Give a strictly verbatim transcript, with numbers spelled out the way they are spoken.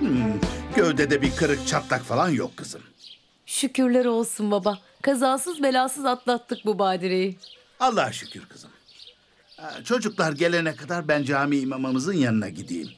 Gövdede bir kırık çatlak falan yok kızım. Şükürler olsun baba. Kazasız belasız atlattık bu badireyi. Allah'a şükür kızım. Ha, çocuklar gelene kadar ben cami imamımızın yanına gideyim.